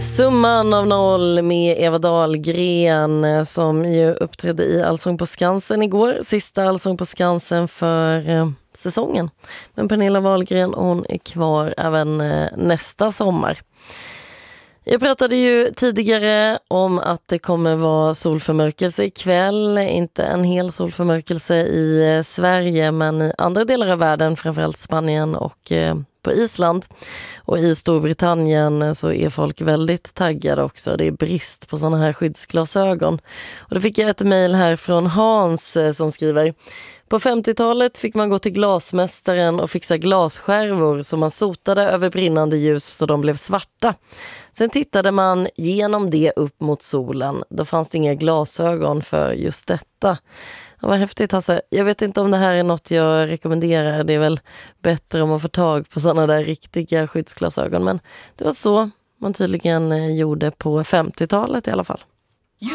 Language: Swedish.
Summan av noll med Eva Dahlgren som ju uppträdde i Allsång på Skansen igår. Sista Allsång på Skansen för säsongen. Men Pernilla Wahlgren, hon är kvar även nästa sommar. Jag pratade ju tidigare om att det kommer vara solförmörkelse ikväll. Inte en hel solförmörkelse i Sverige men i andra delar av världen, framförallt Spanien och på Island. Och i Storbritannien så är folk väldigt taggade också. Det är brist på sådana här skyddsglasögon. Och då fick jag ett mejl här från Hans som skriver: på 50-talet fick man gå till glasmästaren och fixa glasskärvor som man sotade över brinnande ljus så de blev svarta. Sen tittade man genom det upp mot solen. Då fanns det inga glasögon för just detta. Ja, vad häftigt Hasse. Jag vet inte om det här är något jag rekommenderar. Det är väl bättre om man får tag på sådana där riktiga skyddsglasögon. Men det var så man tydligen gjorde på 50-talet i alla fall.